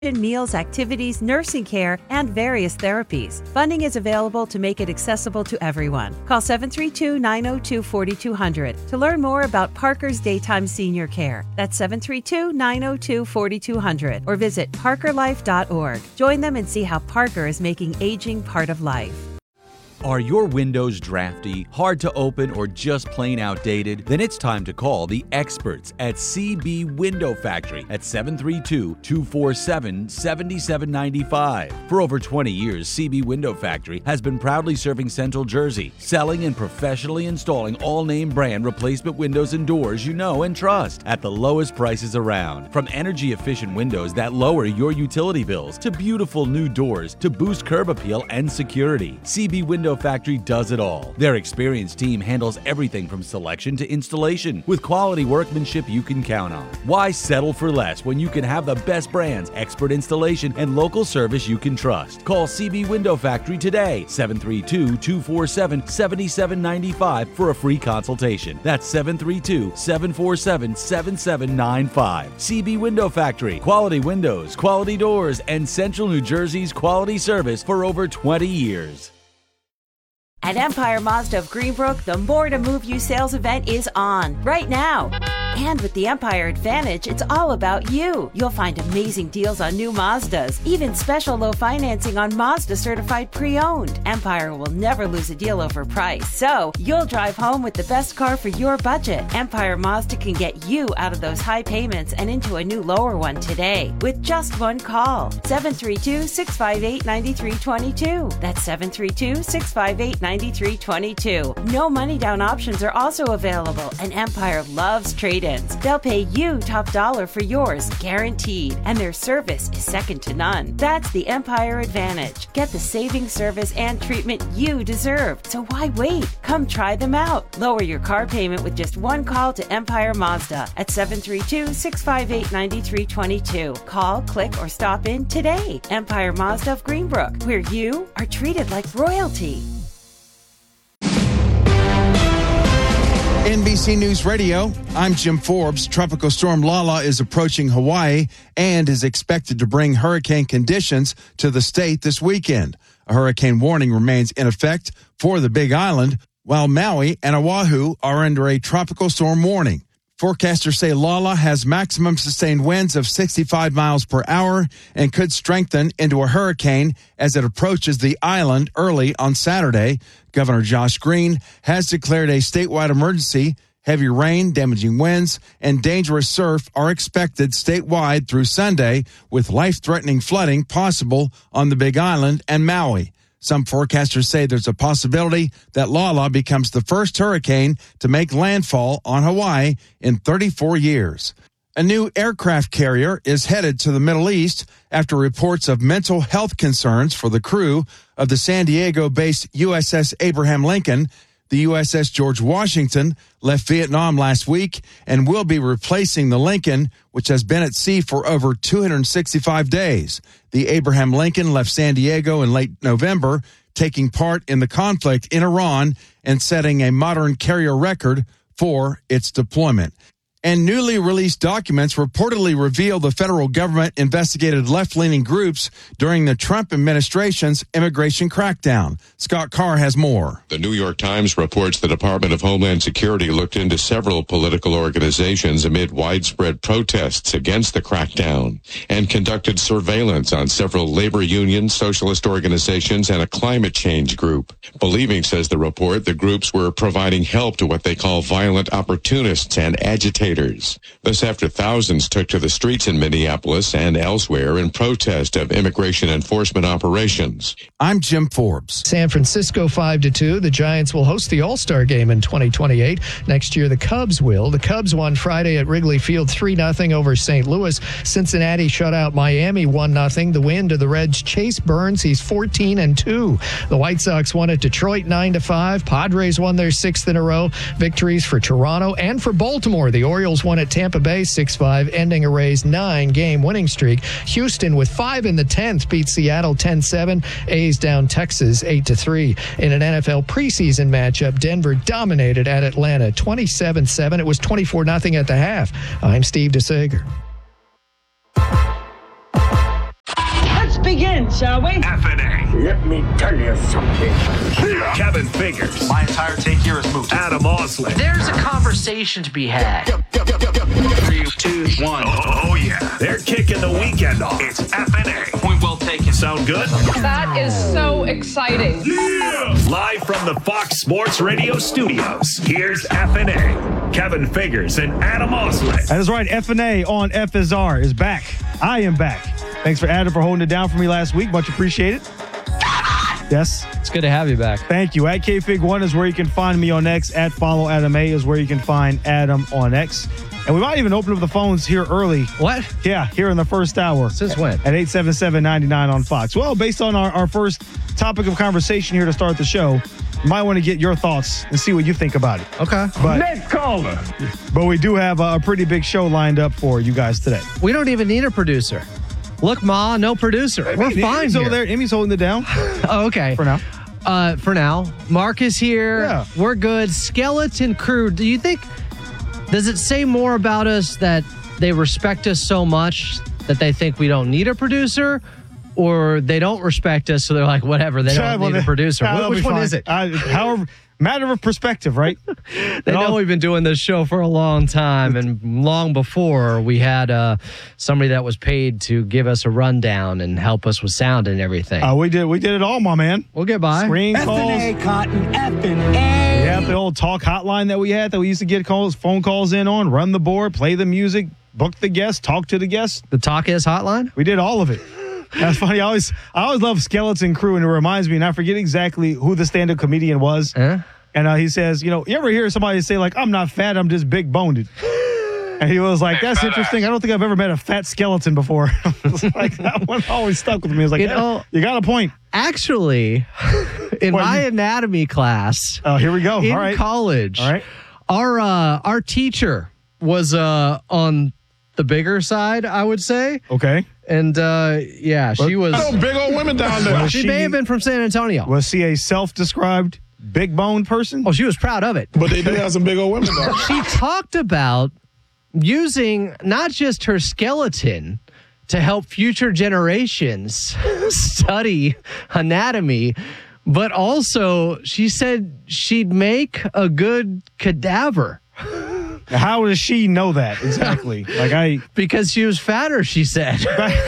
meals, activities, nursing care, and various therapies. Funding is available to make it accessible to everyone. Call 732-902-4200 to learn more about Parker's Daytime Senior Care. That's 732-902-4200 or visit parkerlife.org. Join them and see how Parker is making aging part of life. Are your windows drafty, hard to open, or just plain outdated? Then it's time to call the experts at CB Window Factory at 732-247-7795. For over 20 years, CB Window Factory has been proudly serving Central Jersey, selling and professionally installing all-name brand replacement windows and doors you know and trust at the lowest prices around. From energy-efficient windows that lower your utility bills to beautiful new doors to boost curb appeal and security, CB Window Factory does it all. Their experienced team handles everything from selection to installation with quality workmanship you can count on. Why settle for less when you can have the best brands, expert installation, and local service you can trust? Call CB Window Factory today, 732-247-7795 for a free consultation. That's 732-747-7795. CB Window Factory, quality windows, quality doors, and Central New Jersey's quality service for over 20 years. At Empire Mazda of Greenbrook, the More to Move You sales event is on right now. And with the Empire Advantage, it's all about you. You'll find amazing deals on new Mazdas, even special low financing on Mazda certified pre-owned. Empire will never lose a deal over price, so you'll drive home with the best car for your budget. Empire Mazda can get you out of those high payments and into a new lower one today with just one call. 732-658-9322. That's 732-658-9322. No money down options are also available, and Empire loves trade-ins. They'll pay you top dollar for yours, guaranteed, and their service is second to none. That's the Empire Advantage. Get the saving service and treatment you deserve. So why wait? Come try them out. Lower your car payment with just one call to Empire Mazda at 732-658-9322. Call, click, or stop in today. Empire Mazda of Greenbrook, where you are treated like royalty. NBC News Radio, I'm Jim Forbes. Tropical storm Lala is approaching Hawaii and is expected to bring hurricane conditions to the state this weekend. A hurricane warning remains in effect for the Big Island, while Maui and Oahu are under a tropical storm warning. Forecasters say Lala has maximum sustained winds of 65 miles per hour and could strengthen into a hurricane as it approaches the island early on Saturday. Governor Josh Green has declared a statewide emergency. Heavy rain, damaging winds, and dangerous surf are expected statewide through Sunday, with life-threatening flooding possible on the Big Island and Maui. Some forecasters say there's a possibility that Lala becomes the first hurricane to make landfall on Hawaii in 34 years. A new aircraft carrier is headed to the Middle East after reports of mental health concerns for the crew of the San Diego-based USS Abraham Lincoln. The USS George Washington left Vietnam last week and will be replacing the Lincoln, which has been at sea for over 265 days. The Abraham Lincoln left San Diego in late November, taking part in the conflict in Iran and setting a modern carrier record for its deployment. And newly released documents reportedly reveal the federal government investigated left-leaning groups during the Trump administration's immigration crackdown. Scott Carr has more. The New York Times reports the Department of Homeland Security looked into several political organizations amid widespread protests against the crackdown and conducted surveillance on several labor unions, socialist organizations, and a climate change group. Believing, says the report, the groups were providing help to what they call violent opportunists and agitators. This after thousands took to the streets in Minneapolis and elsewhere in protest of immigration enforcement operations. I'm Jim Forbes. San Francisco 5-2. The Giants will host the All-Star Game in 2028. Next year, the Cubs will. The Cubs won Friday at Wrigley Field 3-0 over St. Louis. Cincinnati shut out Miami 1-0. The win to the Reds' Chase Burns. He's 14-2. The White Sox won at Detroit 9-5. Padres won their sixth in a row. Victories for Toronto and for Baltimore. The Orioles won at Tampa Bay 6-5, ending a Rays 9-game winning streak. Houston, with 5 in the 10th, beat Seattle 10-7. A's down Texas 8-3. In an NFL preseason matchup, Denver dominated at Atlanta 27-7. It was 24-0 at the half. I'm Steve DeSager. begin, shall we? FNA. Let me tell you something. Kevin Figures. My entire take here is moot. Adam Osley. There's a conversation to be had. 3, 2, 1. Oh, yeah. They're kicking the weekend off. It's FNA. Point well taken. Sound good? That is so exciting. Yeah! Live from the Fox Sports Radio studios, here's FNA. Kevin Figures and Adam Osley. That is right. FNA on FSR is back. I am back. Thanks for Adam for holding it down for me last week. Much appreciated. Yes. It's good to have you back. Thank you. At KFig1 is where you can find me on X. At Follow Adam A is where you can find Adam on X. And we might even open up the phones here early. What? Yeah, here in the first hour. Since when? At 877-99 on Fox. Well, based on our first topic of conversation here to start the show, you might want to get your thoughts and see what you think about it. Okay. But, Next caller. but we do have a pretty big show lined up for you guys today. We don't even need a producer. Look, Ma, no producer. We're fine Emmy's here. over there. Emmy's holding it down. Oh, okay. For now. For now. Mark is here. Yeah. We're good. Skeleton Crew. Do you think, does it say more about us that they respect us so much that they think we don't need a producer? Or they don't respect us, so they're like, whatever, they don't need a producer. Which one is it? However, matter of perspective, right? They know we've been doing this show for a long time, and long before we had somebody that was paid to give us a rundown and help us with sound and everything. We did it all, my man. We'll get by. Screen calls. FNA, Cotton, FNA. Yeah, the old talk hotline that we had that we used to get phone calls in on, run the board, play the music, book the guests, talk to the guests. The Talk Is hotline? We did all of it. That's funny. I always love Skeleton Crew, and it reminds me, and I forget exactly who the stand-up comedian was. And he says, you ever hear somebody say, like, I'm not fat, I'm just big-boned. And he was like, that's interesting. I don't think I've ever met a fat skeleton before. Like, that one always stuck with me. It's like, you got a point. Actually, in my anatomy class, here we go. In college, all right, our teacher was on the bigger side, I would say. Okay. And she was. Oh, big old women down there. She may have been from San Antonio. Was she a self-described big boned person? Oh, she was proud of it. But they do have some big old women down there. She talked about using not just her skeleton to help future generations study anatomy, but also she said she'd make a good cadaver. How does she know that exactly? Because she was fatter, she said.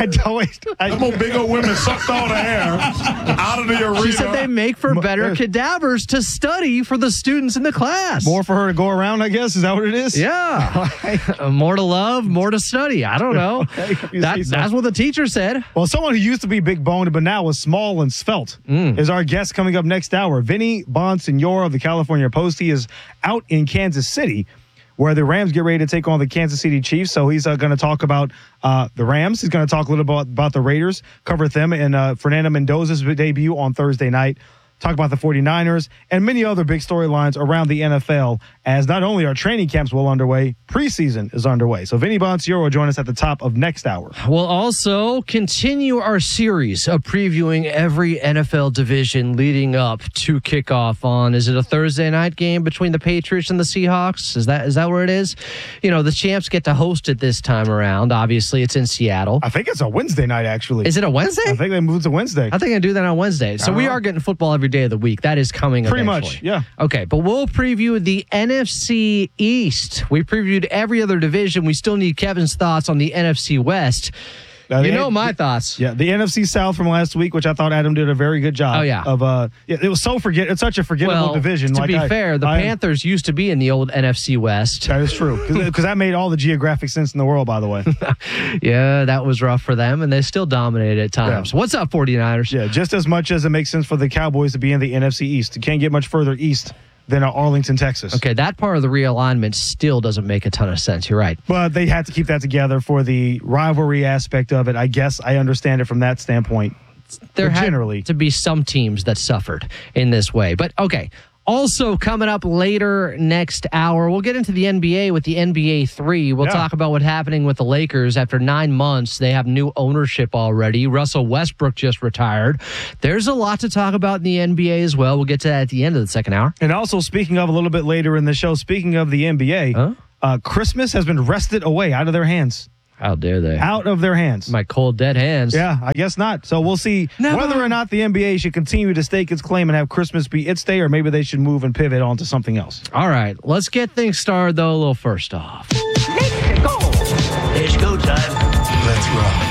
Them old big old women sucked all the hair out of the arena. She said they make for better cadavers to study for the students in the class. More for her to go around, I guess. Is that what it is? Yeah. More to love, more to study. I don't know. That's what the teacher said. Well, someone who used to be big boned but now is small and svelte is our guest coming up next hour. Vinny Bonsignore of the California Post. He is out in Kansas City, where the Rams get ready to take on the Kansas City Chiefs. So he's going to talk about the Rams. He's going to talk a little bit about the Raiders, cover them, and Fernando Mendoza's debut on Thursday night. Talk about the 49ers and many other big storylines around the NFL, as not only are training camps well underway, preseason is underway. So Vinny Bonsignore will join us at the top of next hour. We'll also continue our series of previewing every NFL division leading up to kickoff on, is it a Thursday night game between the Patriots and the Seahawks? Is that where it is? The champs get to host it this time around. Obviously, it's in Seattle. I think it's a Wednesday night, actually. Is it a Wednesday? I think they moved to Wednesday. I think I do that on Wednesday. So we are getting football every day of the week. That is coming pretty eventually. much, yeah. Okay, but we'll preview the NFC East. We previewed every other division. We still need Kevin's thoughts on the NFC West. My thoughts. Yeah, the NFC South from last week, which I thought Adam did a very good job. Oh, yeah. It was it's such a forgettable division. To be fair, the Panthers used to be in the old NFC West. That is true, because that made all the geographic sense in the world, by the way. Yeah, that was rough for them, and they still dominated at times. Yeah. What's up, 49ers? Yeah, just as much as it makes sense for the Cowboys to be in the NFC East. You can't get much further east than Arlington, Texas. Okay, that part of the realignment still doesn't make a ton of sense. You're right. But they had to keep that together for the rivalry aspect of it. I guess I understand it from that standpoint. There had to be some teams that suffered in this way. But okay, also coming up later next hour, we'll get into the NBA with the NBA 3. We'll talk about what's happening with the Lakers. After 9 months, they have new ownership already. Russell Westbrook just retired. There's a lot to talk about in the NBA as well. We'll get to that at the end of the second hour. And also, speaking of a little bit later in the show, speaking of the NBA, Christmas has been wrested away out of their hands. How dare they? Out of their hands. My cold, dead hands. Yeah, I guess not. So we'll see whether or not the NBA should continue to stake its claim and have Christmas be its day, or maybe they should move and pivot onto something else. All right, let's get things started, though, a little first off. It's go time. Let's rock.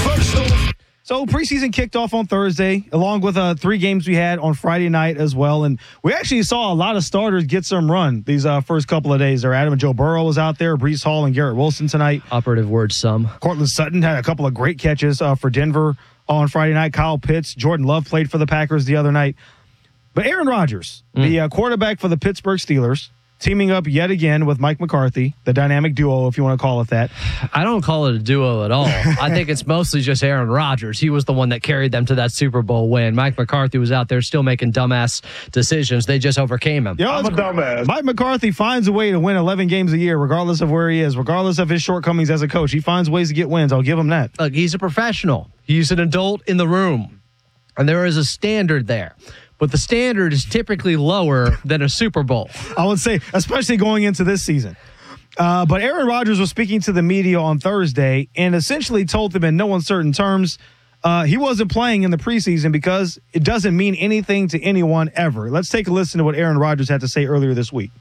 So preseason kicked off on Thursday, along with 3 games we had on Friday night as well. And we actually saw a lot of starters get some run these first couple of days. There, Adam and Joe Burrow was out there, Breece Hall and Garrett Wilson tonight. Operative word, some. Cortland Sutton had a couple of great catches for Denver on Friday night. Kyle Pitts, Jordan Love played for the Packers the other night. But Aaron Rodgers, the quarterback for the Pittsburgh Steelers, teaming up yet again with Mike McCarthy, the dynamic duo, if you want to call it that. I don't call it a duo at all. I think it's mostly just Aaron Rodgers. He was the one that carried them to that Super Bowl win. Mike McCarthy was out there still making dumbass decisions. They just overcame him. I'm a dumbass. Mike McCarthy finds a way to win 11 games a year, regardless of where he is, regardless of his shortcomings as a coach. He finds ways to get wins. I'll give him that. Look, he's a professional. He's an adult in the room. And there is a standard there. But the standard is typically lower than a Super Bowl. I would say, especially going into this season. But Aaron Rodgers was speaking to the media on Thursday and essentially told them in no uncertain terms he wasn't playing in the preseason because it doesn't mean anything to anyone ever. Let's take a listen to what Aaron Rodgers had to say earlier this week.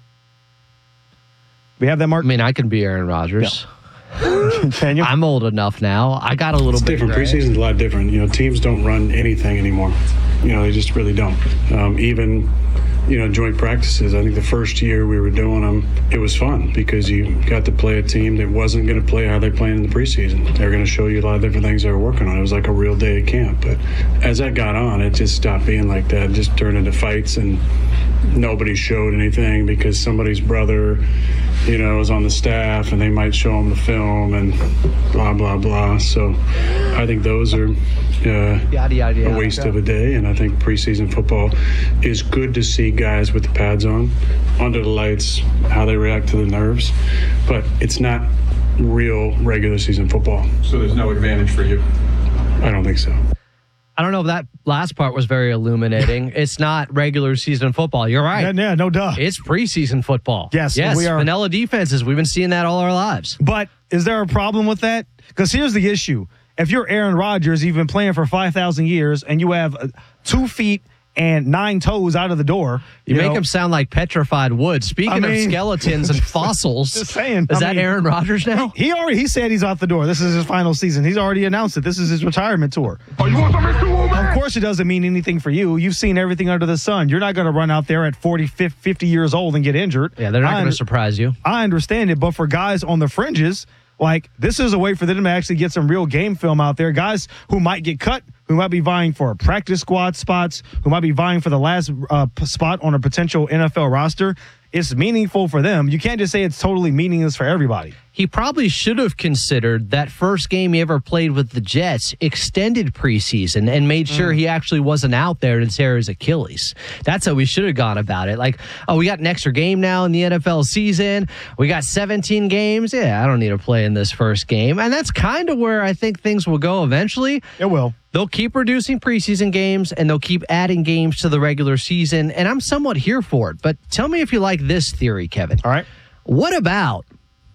We have that, Mark? I mean, I can be Aaron Rodgers. Yeah. Can you? I'm old enough now. I got a little bit different. gray. Preseason's a lot different. Teams don't run anything anymore. They just really don't. Even joint practices. I think the first year we were doing them, it was fun because you got to play a team that wasn't going to play how they played in the preseason. They were going to show you a lot of different things they were working on. It was like a real day at camp. But as that got on, it just stopped being like that. It just turned into fights, and nobody showed anything because somebody's brother, was on the staff, and they might show them the film and blah, blah, blah. So I think those are a waste of a day, and I think preseason football is good to see guys with the pads on, under the lights, how they react to the nerves, but it's not real regular season football. So there's no advantage for you? I don't think so. I don't know if that last part was very illuminating. It's not regular season football. You're right. Yeah, no duh. It's preseason football. Yes, we are. Vanilla defenses. We've been seeing that all our lives. But is there a problem with that? Because here's the issue. If you're Aaron Rodgers, you've been playing for 5,000 years, and you have 2 feet and 9 toes out of the door. You make him sound like petrified wood. Speaking of skeletons and fossils, just saying, is that Aaron Rodgers now? He said he's out the door. This is his final season. He's already announced it. This is his retirement tour. Oh, you want of course it doesn't mean anything for you. You've seen everything under the sun. You're not going to run out there at 40, 50 years old and get injured. Yeah, they're not going to surprise you. I understand it, but for guys on the fringes, this is a way for them to actually get some real game film out there. Guys who might get cut, who might be vying for practice squad spots, who might be vying for the last spot on a potential NFL roster. It's meaningful for them. You can't just say it's totally meaningless for everybody. He probably should have considered that first game he ever played with the Jets, extended preseason, and made sure he actually wasn't out there to tear his Achilles. That's how we should have gone about it. We got an extra game now in the NFL season. We got 17 games. Yeah, I don't need to play in this first game. And that's kind of where I think things will go eventually. It will. They'll keep reducing preseason games, and they'll keep adding games to the regular season, and I'm somewhat here for it. But tell me if you like this theory, Kevin. All right. What about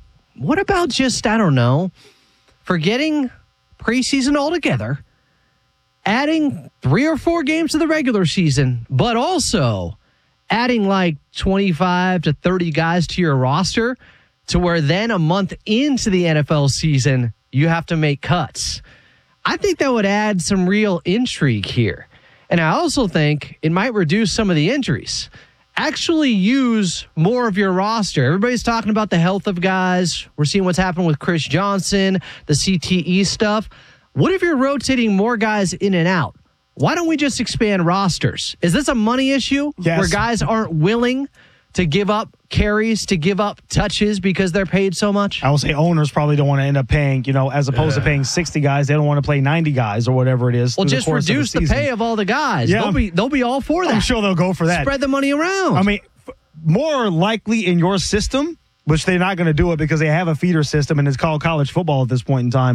just, I don't know, forgetting preseason altogether, adding 3 or 4 games to the regular season, but also adding 25 to 30 guys to your roster to where then a month into the NFL season, you have to make cuts? I think that would add some real intrigue here. And I also think it might reduce some of the injuries. Actually use more of your roster. Everybody's talking about the health of guys. We're seeing what's happening with Chris Johnson, the CTE stuff. What if you're rotating more guys in and out? Why don't we just expand rosters? Is this a money issue where guys aren't willing to give up carries, to give up touches because they're paid so much? I would say owners probably don't want to end up paying, as opposed to paying 60 guys, they don't want to play 90 guys or whatever it is. Well, just reduce the pay of all the guys. Yeah. They'll be all for that. I'm sure they'll go for that. Spread the money around. I mean, more likely in your system, which they're not going to do it because they have a feeder system and it's called college football at this point in time,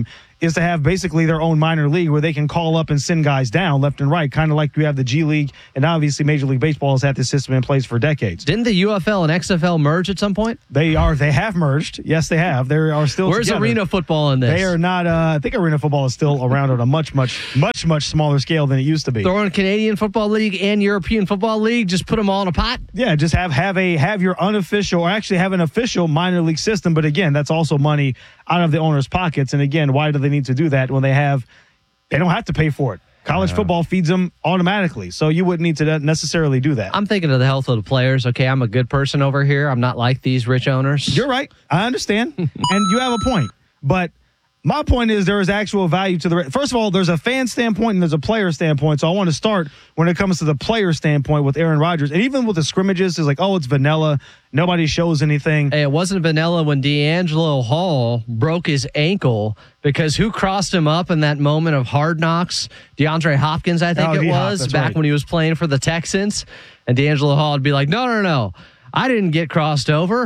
is to have basically their own minor league where they can call up and send guys down left and right, kind of like we have the G League, and obviously Major League Baseball has had this system in place for decades. Didn't the UFL and XFL merge at some point? They have merged. Yes, they have. They are still Where's together. arena football in this? They are not. I think arena football is still around on a much smaller scale than it used to be. Throw in Canadian Football League and European Football League, just put them all in a pot? Yeah, just have your unofficial, or actually have an official minor league system. But again, that's also money out of the owner's pockets. And again, why do they need to do that when they don't have to pay for it? College football feeds them automatically, so you wouldn't need to necessarily do that. I'm thinking of the health of the players. Okay, I'm a good person over here. I'm not like these rich owners. You're right. I understand. And you have a point. But my point is there is actual value to the... First of all, there's a fan standpoint and there's a player standpoint. So I want to start when it comes to the player standpoint with Aaron Rodgers. And even with the scrimmages, it's like, oh, it's vanilla. Nobody shows anything. Hey, it wasn't vanilla when D'Angelo Hall broke his ankle because who crossed him up in that moment of Hard Knocks? DeAndre Hopkins, I think it was, back right. when he was playing for the Texans. And D'Angelo Hall would be like, no. I didn't get crossed over.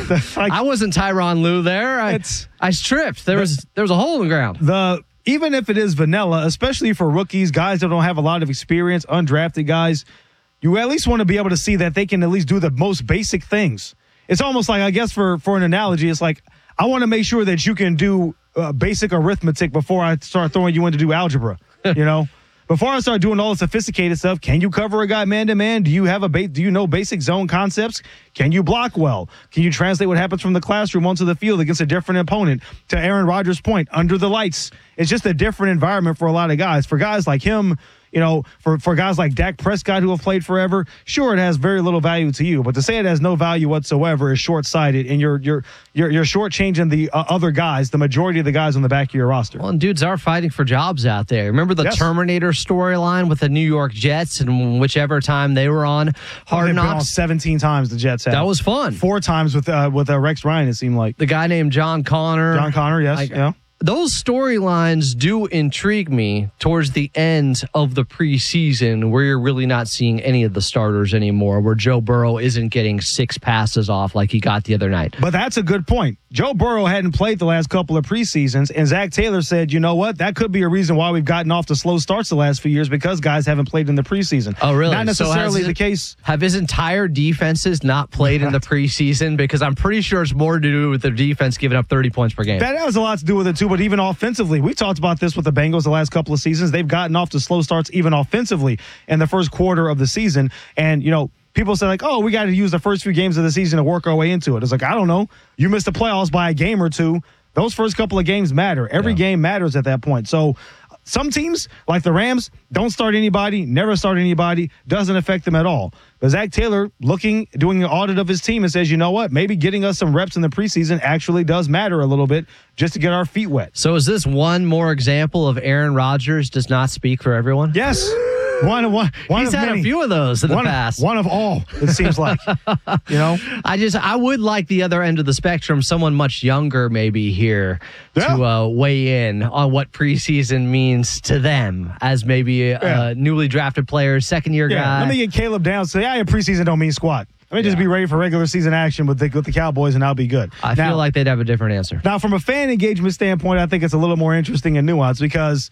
I wasn't Tyronn Lue there. I tripped. There was a hole in the ground. Even if it is vanilla, especially for rookies, guys that don't have a lot of experience, undrafted guys, you at least want to be able to see that they can at least do the most basic things. It's almost like, I guess for an analogy, it's like I want to make sure that you can do basic arithmetic before I start throwing you in to do algebra, you know? Before I start doing all the sophisticated stuff, can you cover a guy man-to-man? Do you know basic zone concepts? Can you block well? Can you translate what happens from the classroom onto the field against a different opponent? To Aaron Rodgers' point, under the lights, it's just a different environment for a lot of guys. For guys like him, you know, for guys like Dak Prescott who have played forever, sure, it has very little value to you. But to say it has no value whatsoever is short-sighted, and you're shortchanging the other guys, the majority of the guys on the back of your roster. Well, and dudes are fighting for jobs out there. Remember the Terminator storyline with the New York Jets and whichever time they were on Hard They've Knocks? been on 17 times the Jets have. That was fun. 4 times with Rex Ryan, it seemed like. The guy named John Connor. John Connor, yes. Yeah. Those storylines do intrigue me towards the end of the preseason, where you're really not seeing any of the starters anymore, where Joe Burrow isn't getting 6 passes off like he got the other night. But that's a good point. Joe Burrow hadn't played the last couple of preseasons, and Zach Taylor said, you know what, that could be a reason why we've gotten off to slow starts the last few years, because guys haven't played in the preseason. Oh, really? Not necessarily the case. Have his entire defenses not played in the preseason? Because I'm pretty sure it's more to do with their defense giving up 30 points per game. That has a lot to do with it, too, but even offensively, we talked about this with the Bengals the last couple of seasons. They've gotten off to slow starts even offensively in the first quarter of the season, and, you know, people say, like, oh, we got to use the first few games of the season to work our way into it. It's like, I don't know. You missed the playoffs by a game or two. Those first couple of games matter. Every game matters at that point. So some teams, like the Rams, don't start anybody, never start anybody, doesn't affect them at all. But Zach Taylor doing an audit of his team and says, you know what, maybe getting us some reps in the preseason actually does matter a little bit just to get our feet wet. So is this one more example of Aaron Rodgers does not speak for everyone? Yes. One He's had many. a few of those in the past. One of all, it seems like. You know? I would like the other end of the spectrum, someone much younger maybe here to weigh in on what preseason means to them as maybe a newly drafted player, second-year guy. Let me get Caleb down and say, preseason don't mean squat. Let me just be ready for regular season action with the Cowboys, and I'll be good. I feel like they'd have a different answer. Now, from a fan engagement standpoint, I think it's a little more interesting and nuanced, because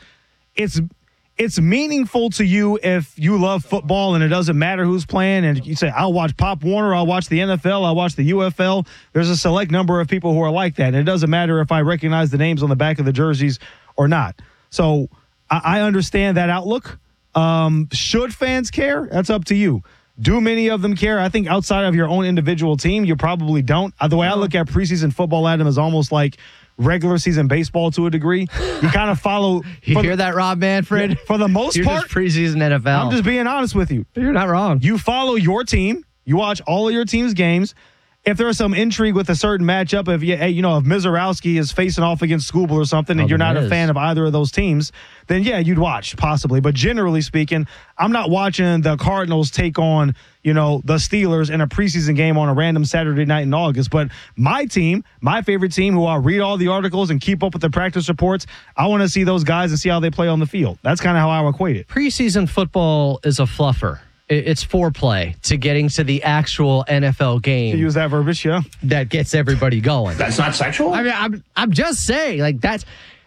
it's meaningful to you if you love football and it doesn't matter who's playing, and you say, I'll watch Pop Warner, I'll watch the NFL, I'll watch the UFL. There's a select number of people who are like that, and it doesn't matter if I recognize the names on the back of the jerseys or not. So I understand that outlook. Should fans care? That's up to you. Do many of them care? I think outside of your own individual team, you probably don't. The way I look at preseason football, Adam, is almost like regular season baseball to a degree. You kind of follow. You hear that, Rob Manfred? For the most part, just preseason NFL. I'm just being honest with you. You're not wrong. You follow your team. You watch all of your team's games. If there's some intrigue with a certain matchup, if Mizorowski is facing off against Scooble or something, and you're not a fan of either of those teams, then you'd watch possibly. But generally speaking, I'm not watching the Cardinals take on, the Steelers in a preseason game on a random Saturday night in August. But my team, my favorite team, who I read all the articles and keep up with the practice reports, I want to see those guys and see how they play on the field. That's kind of how I equate it. Preseason football is a fluffer. It's foreplay to getting to the actual NFL game. To use that verbiage, yeah. That gets everybody going. That's not sexual? I mean, I'm just saying, like,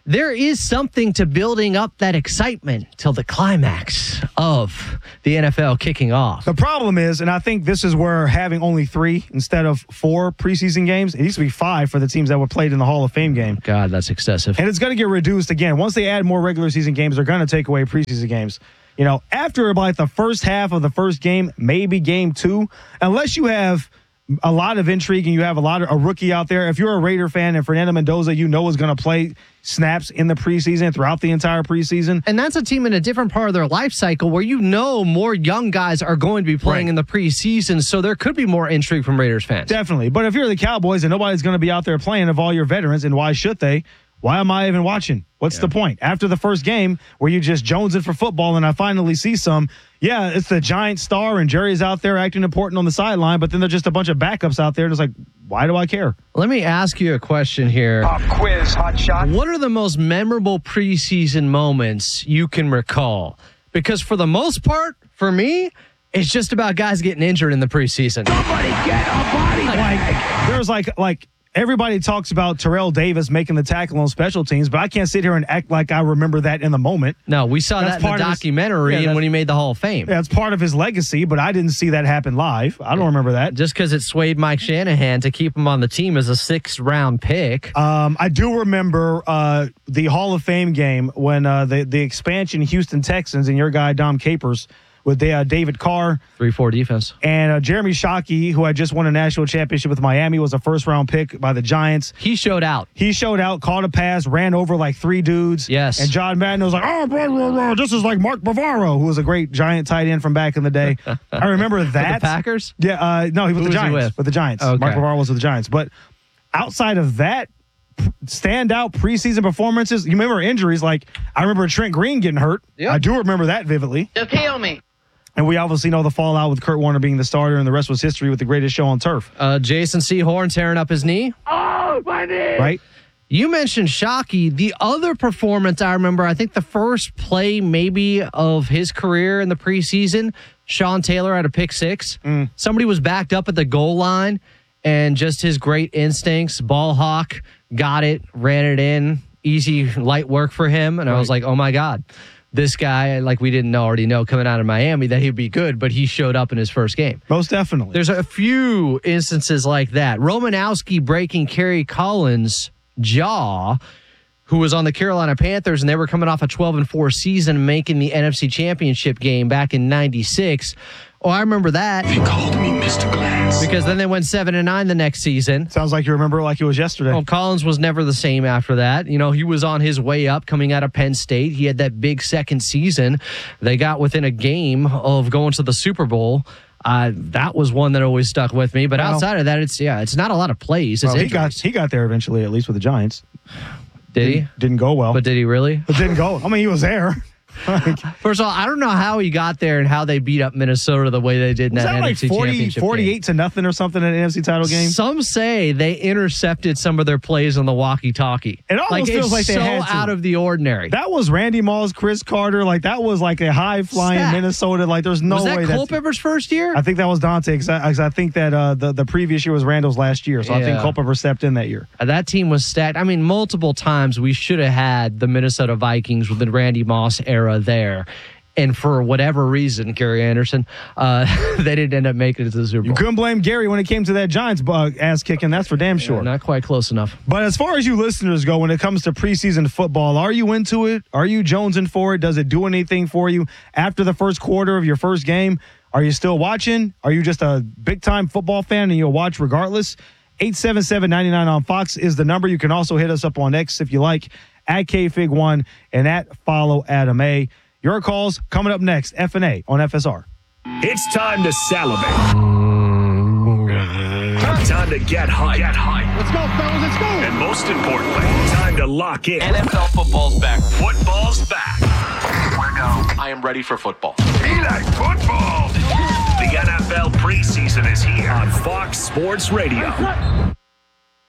there is something to building up that excitement till the climax of the NFL kicking off. The problem is, and I think this is where having only 3 instead of 4 preseason games, it used to be 5 for the teams that were played in the Hall of Fame game. God, that's excessive. And it's going to get reduced again. Once they add more regular season games, they're going to take away preseason games. After like the first half of the first game, maybe game 2, unless you have a lot of intrigue and you have a rookie out there. If you're a Raider fan and Fernando Mendoza, is going to play snaps in the preseason throughout the entire preseason. And that's a team in a different part of their life cycle where more young guys are going to be playing in the preseason, so there could be more intrigue from Raiders fans. Definitely. But if you're the Cowboys and nobody's going to be out there playing of all your veterans, and why should they? Why am I even watching? What's the point? After the first game where you just jonesing for football and I finally see some, it's the Giant star and Jerry's out there acting important on the sideline, but then there's just a bunch of backups out there. And it's like, why do I care? Let me ask you a question here. Pop quiz, hot shot. What are the most memorable preseason moments you can recall? Because for the most part, for me, it's just about guys getting injured in the preseason. Somebody get a body bag. There's like everybody talks about Terrell Davis making the tackle on special teams, but I can't sit here and act like I remember that in the moment. No, we saw that in the documentary and when he made the Hall of Fame. Yeah, it's part of his legacy, but I didn't see that happen live. I don't remember that. Just because it swayed Mike Shanahan to keep him on the team as a 6th-round pick. I do remember the Hall of Fame game when the expansion Houston Texans and your guy Dom Capers with David Carr. 3-4 defense. And Jeremy Shockey, who had just won a national championship with Miami, was a first-round pick by the Giants. He showed out, caught a pass, ran over like 3 dudes. Yes. And John Madden was like, blah, blah, blah. This is like Mark Bavaro, who was a great Giant tight end from back in the day. I remember that. With the Packers? Yeah, no, he was with the Giants. With the Giants. Okay. Mark Bavaro was with the Giants. But outside of that, standout preseason performances, you remember injuries, like I remember Trent Green getting hurt. Yep. I do remember that vividly. Just heal me. And we obviously know the fallout with Kurt Warner being the starter, and the rest was history with the greatest show on turf. Jason Sehorn tearing up his knee. Oh, my knee. Right? You mentioned Shockey. The other performance I remember, I think the first play maybe of his career in the preseason, Sean Taylor had a pick 6. Somebody was backed up at the goal line, and just his great instincts, ball hawk, got it, ran it in. Easy, light work for him. And I was like, oh, my God. This guy, like we didn't already know coming out of Miami that he'd be good, but he showed up in his first game. Most definitely. There's a few instances like that. Romanowski breaking Kerry Collins' jaw, who was on the Carolina Panthers, and they were coming off a 12-4 season, making the NFC Championship game back in '96. Oh, I remember that. They called me Mr. Glass. Because then they went 7-9 the next season. Sounds like you remember it like it was yesterday. Well, Collins was never the same after that. He was on his way up coming out of Penn State. He had that big second season. They got within a game of going to the Super Bowl. That was one that always stuck with me. But outside of that, it's not a lot of plays. He got there eventually, at least with the Giants. Did he? Didn't go well. But did he really? It didn't go. I mean, he was there. First of all, I don't know how he got there and how they beat up Minnesota the way they did in that NFC Championship 48-0 or something in an NFC title game? Some say they intercepted some of their plays on the walkie-talkie. It almost feels like they had to. Out of the ordinary. That was Randy Moss, Chris Carter. Like, that was like a high-flying Minnesota. Like, there's no way. Was that Culpepper's first year? I think that was Dante, because I think that the previous year was Randall's last year. So I think Culpepper stepped in that year. That team was stacked. I mean, multiple times we should have had the Minnesota Vikings with the Randy Moss era there. And for whatever reason, Gary Anderson, they didn't end up making it to the Super Bowl. You couldn't blame Gary when it came to that Giants ass kicking. That's for damn sure. Not quite close enough. But as far as you listeners go, when it comes to preseason football, are you into it? Are you jonesing for it? Does it do anything for you after the first quarter of your first game? Are you still watching? Are you just a big-time football fan and you'll watch regardless? 877-99 on Fox is the number. You can also hit us up on X if you like, at KFig1 and at Follow Adam A. Your calls coming up next, F&A on FSR. It's time to salivate. Time to get hyped. Let's go, fellas, let's go. And most importantly, time to lock in. NFL football's back. Football's back. I am ready for football. He like football. The NFL preseason is here on Fox Sports Radio.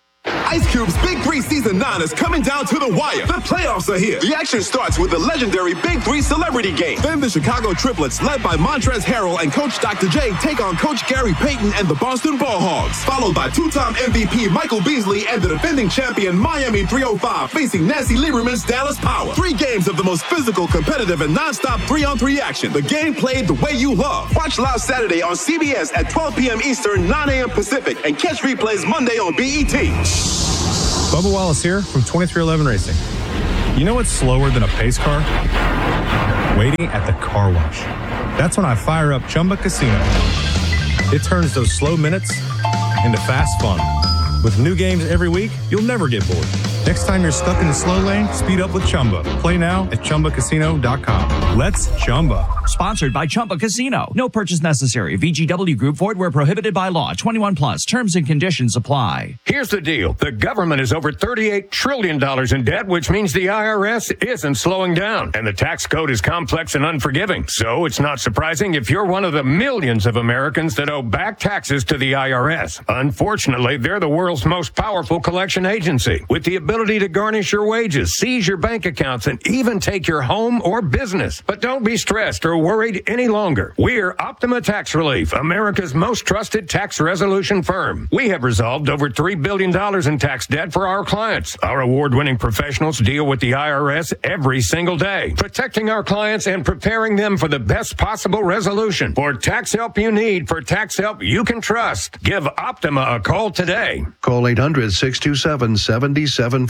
Ice Cube's Big 3 Season 9 is coming down to the wire. The playoffs are here. The action starts with the legendary Big 3 Celebrity Game. Then the Chicago Triplets, led by Montrezl Harrell and Coach Dr. J, take on Coach Gary Payton and the Boston Ball Hogs. Followed by two-time MVP Michael Beasley and the defending champion Miami 305 facing Nancy Lieberman's Dallas Power. 3 games of the most physical, competitive, and non-stop 3-on-3 action. The game played the way you love. Watch live Saturday on CBS at 12 p.m. Eastern, 9 a.m. Pacific, and catch replays Monday on BET. Bubba Wallace here from 2311 Racing. You know what's slower than a pace car? Waiting at the car wash. That's when I fire up Chumba Casino. It turns those slow minutes into fast fun. With new games every week, you'll never get bored. Next time you're stuck in the slow lane, speed up with Chumba. Play now at ChumbaCasino.com. Let's Chumba. Sponsored by Chumba Casino. No purchase necessary. VGW Group. Void where prohibited by law. 21 plus. Terms and conditions apply. Here's the deal. The government is over $38 trillion in debt, which means the IRS isn't slowing down. And the tax code is complex and unforgiving. So it's not surprising if you're one of the millions of Americans that owe back taxes to the IRS. Unfortunately, they're the world's most powerful collection agency with the ability to garnish your wages, seize your bank accounts, and even take your home or business. But don't be stressed or worried any longer. We're Optima Tax Relief, America's most trusted tax resolution firm. We have resolved over $3 billion in tax debt for our clients. Our award-winning professionals deal with the IRS every single day, protecting our clients and preparing them for the best possible resolution. For tax help you need, for tax help you can trust, give Optima a call today. Call 800-627-7754.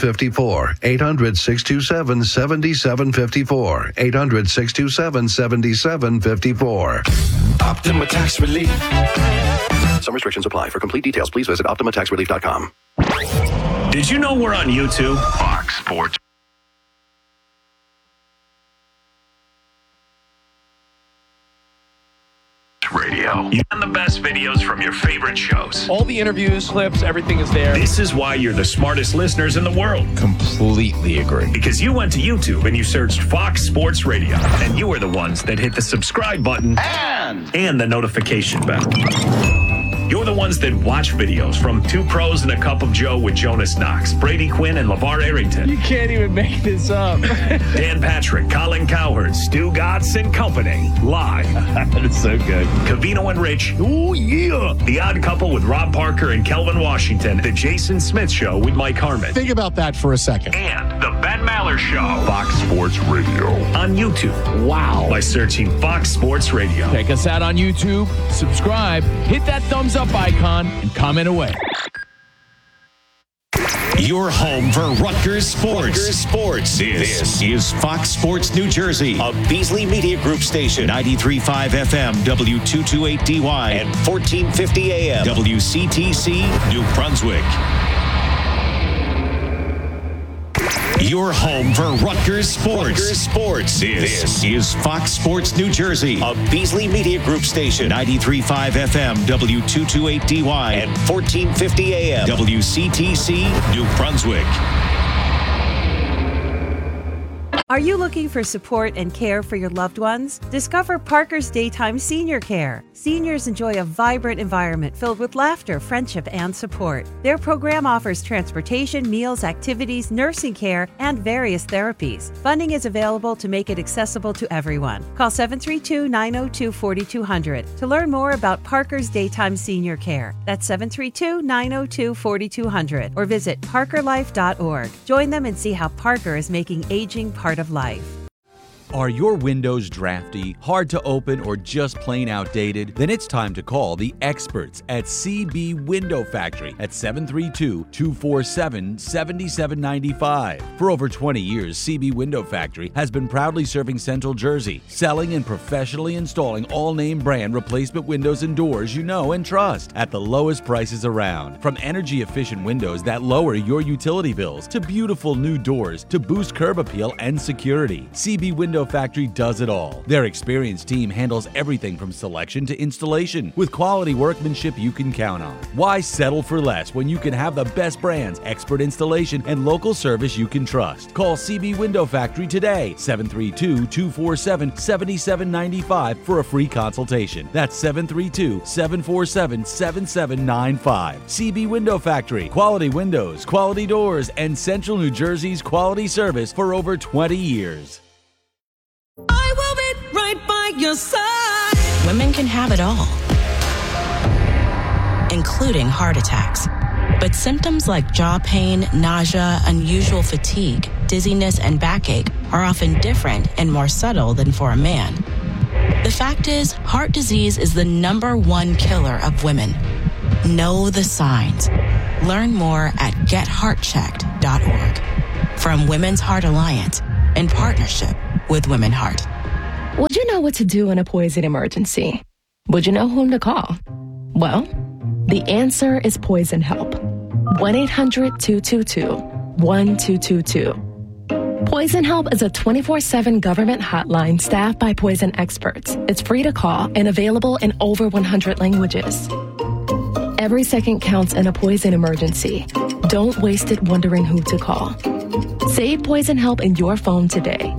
800-627-7754. 800-627-7754. Optima Tax Relief. Some restrictions apply. For complete details, please visit OptimaTaxRelief.com. Did you know we're on YouTube? Fox Sports Radio. And the best videos from your favorite shows. All the interviews, clips, everything is there. This is why you're the smartest listeners in the world. Completely agree. Because you went to YouTube and you searched Fox Sports Radio. And you were the ones that hit the subscribe button and the notification bell. You're the ones that watch videos from Two Pros and a Cup of Joe with Jonas Knox, Brady Quinn, and LeVar Arrington. You can't even make this up. Dan Patrick, Colin Cowherd, Stu Gatz, and company. Live. That is so good. Covino and Rich. Oh, yeah. The Odd Couple with Rob Parker and Kelvin Washington. The Jason Smith Show with Mike Harmon. Think about that for a second. And the Ben Maller Show. Fox Sports Radio. On YouTube. Wow. By searching Fox Sports Radio. Check us out on YouTube. Subscribe. Hit that thumbs up icon and comment away. Your home for Rutgers Sports. This is Fox Sports New Jersey, a Beasley Media Group station. 93.5 FM, W228DY, and 1450 AM, WCTC, New Brunswick. Your home for Rutgers Sports. This is Fox Sports New Jersey, a Beasley Media Group station. 93.5 FM, W228DY, and 1450 AM, WCTC, New Brunswick. Are you looking for support and care for your loved ones? Discover Parker's Daytime Senior Care. Seniors enjoy a vibrant environment filled with laughter, friendship, and support. Their program offers transportation, meals, activities, nursing care, and various therapies. Funding is available to make it accessible to everyone. Call 732-902-4200 to learn more about Parker's Daytime Senior Care. That's 732-902-4200 or visit parkerlife.org. Join them and see how Parker is making aging part of life. Are your windows drafty, hard to open, or just plain outdated? Then it's time to call the experts at CB Window Factory at 732-247-7795. For over 20 years, CB Window Factory has been proudly serving Central Jersey, selling and professionally installing all name brand replacement windows and doors you know and trust at the lowest prices around. From energy efficient windows that lower your utility bills to beautiful new doors to boost curb appeal and security, CB Window Window Factory does it all. Their experienced team handles everything from selection to installation with quality workmanship you can count on. Why settle for less when you can have the best brands, expert installation, and local service you can trust? Call CB Window Factory today, 732-247-7795 for a free consultation. That's 732-747-7795. CB Window Factory. Quality windows, quality doors, and Central New Jersey's quality service for over 20 years. I will be right by your side. Women can have it all, including heart attacks. But symptoms like jaw pain, nausea, unusual fatigue, dizziness, and backache are often different and more subtle than for a man. The fact is, heart disease is the #1 killer of women. Know the signs. Learn more at getheartchecked.org. From Women's Heart Alliance, in partnership with Women Heart. Would you know what to do in a poison emergency? Would you know whom to call? Well, the answer is Poison Help. 1-800-222-1222. Poison Help is a 24/7 government hotline staffed by poison experts. It's free to call and available in over 100 languages. Every second counts in a poison emergency. Don't waste it wondering who to call. Save Poison Help in your phone today.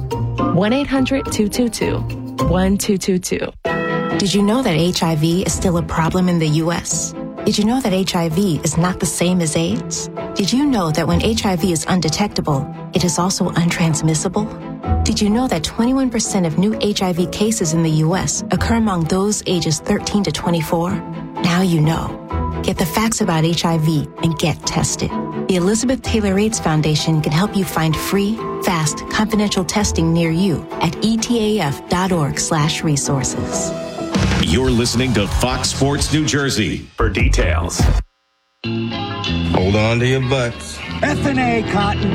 1-800-222-1222. Did you know that HIV is still a problem in the U.S.? Did you know that HIV is not the same as AIDS? Did you know that when HIV is undetectable, it is also untransmissible? Did you know that 21% of new HIV cases in the U.S. occur among those ages 13 to 24? Now you know. Get the facts about HIV and get tested. The Elizabeth Taylor AIDS Foundation can help you find free, fast, confidential testing near you at etaf.org/resources. You're listening to Fox Sports New Jersey. For details. Hold on to your butts. F&A, Cotton,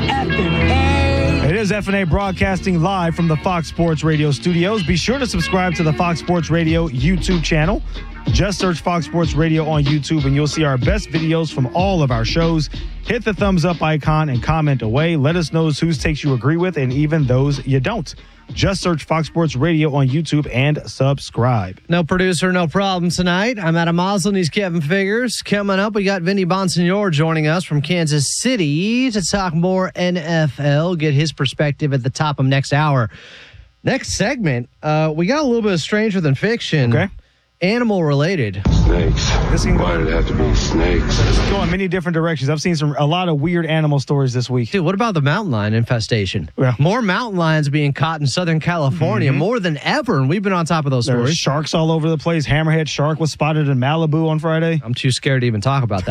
F&A. It is F&A broadcasting live from the Fox Sports Radio studios. Be sure to subscribe to the Fox Sports Radio YouTube channel. Just search Fox Sports Radio on YouTube and you'll see our best videos from all of our shows. Hit the thumbs up icon and comment away. Let us know whose takes you agree with and even those you don't. Just search Fox Sports Radio on YouTube and subscribe. No producer, no problem tonight. I'm Adam Moslin. He's Kevin Figures. Coming up, we got Vinny Bonsignore joining us from Kansas City to talk more NFL, get his perspective at the top of next hour. Next segment, we got a little bit of Stranger Than Fiction. Okay. Animal related. Snakes. Why did it have to be snakes? This can go in many different directions. I've seen a lot of weird animal stories this week. Dude, what about the mountain lion infestation? Yeah. More mountain lions being caught in Southern California, more than ever, and we've been on top of those stories. There's sharks all over the place. Hammerhead shark was spotted in Malibu on Friday. I'm too scared to even talk about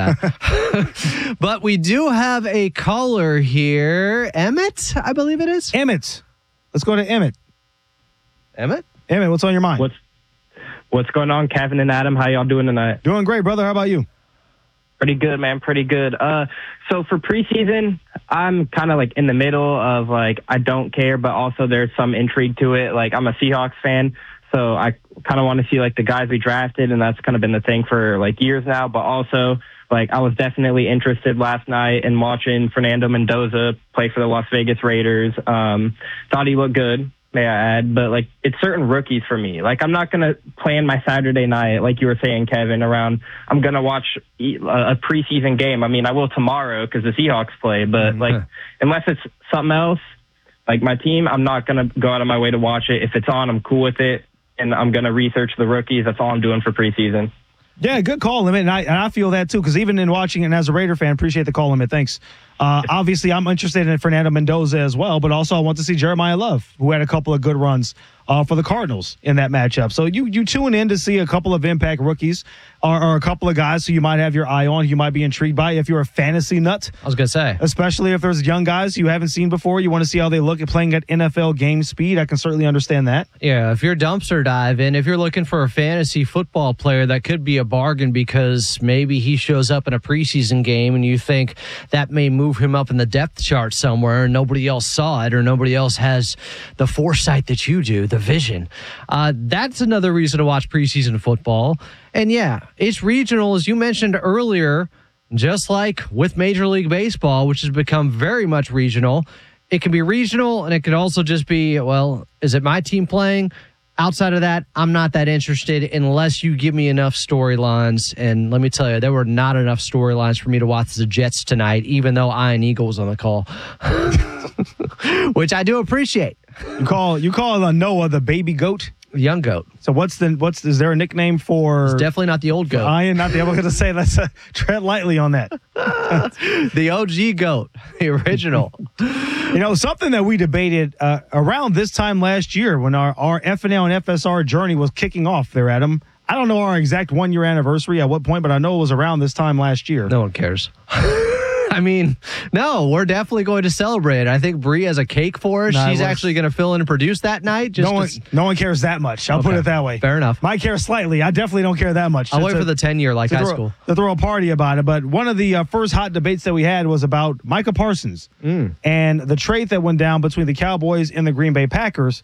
that. But we do have a caller here. Emmett, I believe it is. Emmett. Let's go to Emmett. Emmett? Emmett, what's on your mind? What's going on, Kevin and Adam? How y'all doing tonight? Doing great, brother. How about you? Pretty good, man. Pretty good. So for preseason, I'm kind of like in the middle of like, I don't care, but also there's some intrigue to it. Like, I'm a Seahawks fan, so I kind of want to see like the guys we drafted, and that's kind of been the thing for like years now. But also, like, I was definitely interested last night in watching Fernando Mendoza play for the Las Vegas Raiders. Thought he looked good, may I add, but like, it's certain rookies for me. Like, I'm not going to plan my Saturday night, like you were saying, Kevin, around, I'm going to watch a preseason game. I mean, I will tomorrow because the Seahawks play, but like, unless it's something else, like my team, I'm not going to go out of my way to watch it. If it's on, I'm cool with it, and I'm going to research the rookies. That's all I'm doing for preseason. Yeah, good call, Emmett, and I feel that too, because even in watching it, and as a Raider fan, appreciate the call, Emmett. Thanks. Obviously, I'm interested in Fernando Mendoza as well, but also I want to see Jeremiah Love, who had a couple of good runs for the Cardinals in that matchup. So you tune in to see a couple of impact rookies or a couple of guys who you might have your eye on, you might be intrigued by if you're a fantasy nut. I was going to say. Especially if there's young guys you haven't seen before, you want to see how they look at playing at NFL game speed. I can certainly understand that. Yeah, if you're dumpster diving, if you're looking for a fantasy football player, that could be a bargain because maybe he shows up in a preseason game and you think that may move him up in the depth chart somewhere and nobody else saw it or nobody else has the foresight that you do, the vision. That's another reason to watch preseason football. And yeah, it's regional, as you mentioned earlier, just like with Major League Baseball, which has become very much regional. it can be regional, and it could also just be, well, is it my team playing? Outside of that, I'm not that interested unless you give me enough storylines. And let me tell you, there were not enough storylines for me to watch the Jets tonight, even though Ian Eagle was on the call, which I do appreciate. You call Noah the baby goat? Young goat. So is there a nickname for? It's definitely not the old goat. Ian, not the able to say. Let's tread lightly on that. The OG goat, the original. Something that we debated around this time last year when our FNL and FSR journey was kicking off there, Adam. I don't know our exact 1-year anniversary at what point, but I know it was around this time last year. No one cares. I mean, no, we're definitely going to celebrate. I think Bree has a cake for us. She's actually going to fill in and produce that night. No one cares that much. I'll put it that way. Fair enough. Might care slightly. I definitely don't care that much. I'll wait for the 10-year like high school. To throw a party about it. But one of the first hot debates that we had was about Micah Parsons and the trade that went down between the Cowboys and the Green Bay Packers.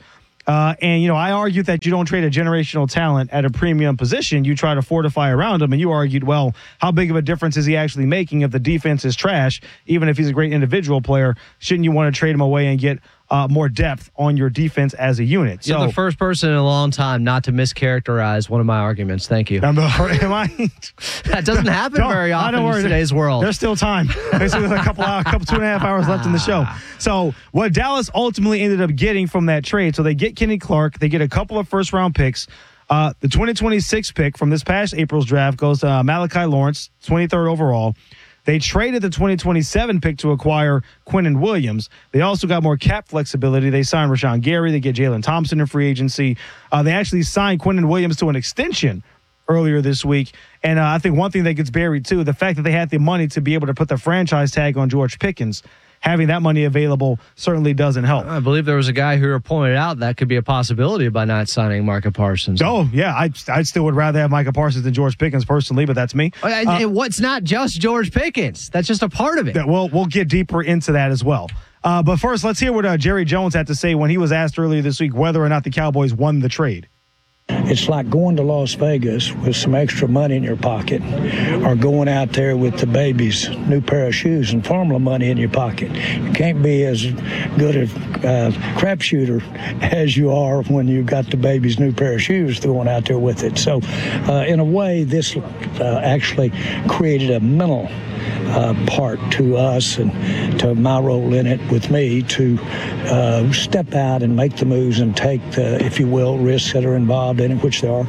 I argued that you don't trade a generational talent at a premium position. You try to fortify around him. And you argued, well, how big of a difference is he actually making if the defense is trash? Even if he's a great individual player, shouldn't you want to trade him away and get more depth on your defense as a unit? You're the first person in a long time not to mischaracterize one of my arguments. Thank you. Am I? That doesn't happen very often in today's world. There's still time. Basically, a couple 2.5 hours left in the show. So what Dallas ultimately ended up getting from that trade, so they get Kenny Clark, they get a couple of first-round picks. The 2026 pick from this past April's draft goes to Malachi Lawrence, 23rd overall. They traded the 2027 pick to acquire Quinnen Williams. They also got more cap flexibility. They signed Rashawn Gary. They get Jalen Thompson in free agency. They actually signed Quinnen Williams to an extension earlier this week. And I think one thing that gets buried, too, the fact that they had the money to be able to put the franchise tag on George Pickens. Having that money available certainly doesn't help. I believe there was a guy who pointed out that could be a possibility by not signing Micah Parsons. Oh, yeah. I still would rather have Micah Parsons than George Pickens personally, but that's me. What's not just George Pickens. That's just a part of it. We'll get deeper into that as well. But first, let's hear what Jerry Jones had to say when he was asked earlier this week whether or not the Cowboys won the trade. It's like going to Las Vegas with some extra money in your pocket or going out there with the baby's new pair of shoes and formula money in your pocket. You can't be as good a crapshooter as you are when you've got the baby's new pair of shoes going out there with it. So, in a way, this actually created a mental part to us and to my role in it with me to step out and make the moves and take the, if you will, risks that are involved in it, which there are,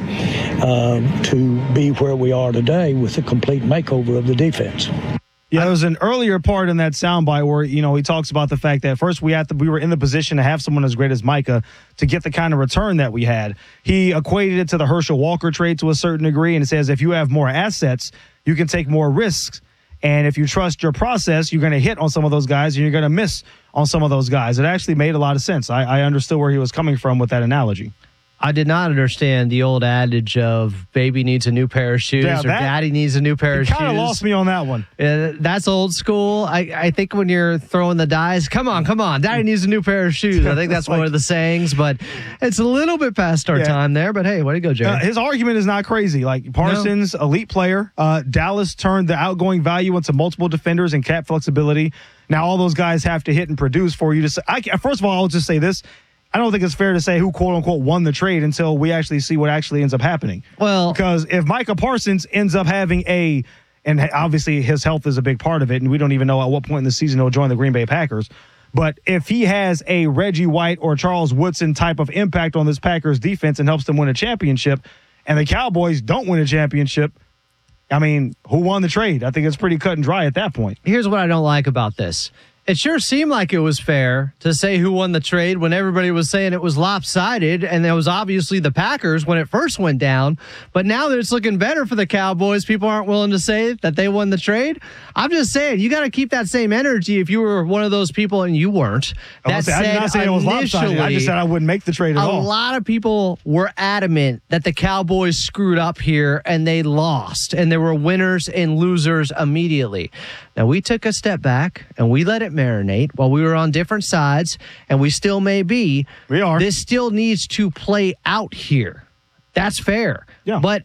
to be where we are today with a complete makeover of the defense. Yeah, there was an earlier part in that soundbite where, he talks about the fact that first we were in the position to have someone as great as Micah to get the kind of return that we had. He equated it to the Herschel Walker trade to a certain degree, and it says if you have more assets, you can take more risks. And if you trust your process, you're going to hit on some of those guys and you're going to miss on some of those guys. It actually made a lot of sense. I understood where he was coming from with that analogy. I did not understand the old adage of baby needs a new pair of shoes or daddy needs a new pair of shoes. You kind of lost me on that one. That's old school. I think when you're throwing the dice, come on, daddy needs a new pair of shoes. I think that's one of the sayings, but it's a little bit past our time there. But hey, way to go, Jerry. His argument is not crazy. Like Parsons, elite player. Dallas turned the outgoing value into multiple defenders and cap flexibility. Now all those guys have to hit and produce for you to say. First of all, I'll just say this. I don't think it's fair to say who, quote unquote, won the trade until we actually see what actually ends up happening. Well, because if Micah Parsons ends up having and obviously his health is a big part of it, and we don't even know at what point in the season he'll join the Green Bay Packers. But if he has a Reggie White or Charles Woodson type of impact on this Packers defense and helps them win a championship, and the Cowboys don't win a championship, I mean, who won the trade? I think it's pretty cut and dry at that point. Here's what I don't like about this. It sure seemed like it was fair to say who won the trade when everybody was saying it was lopsided, and it was obviously the Packers when it first went down. But now that it's looking better for the Cowboys, people aren't willing to say that they won the trade. I'm just saying, you got to keep that same energy if you were one of those people, and you weren't. I did not say it was lopsided. I just said I wouldn't make the trade at all. A lot of people were adamant that the Cowboys screwed up here, and they lost, and there were winners and losers immediately. Now, we took a step back, and we let it marinate while we were on different sides, and we still may be. We are. This still needs to play out here. That's fair. Yeah. But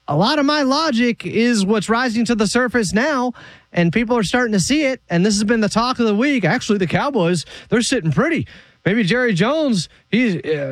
a lot of my logic is what's rising to the surface now, and people are starting to see it. And this has been the talk of the week. Actually, the Cowboys, they're sitting pretty. Maybe Jerry Jones, he's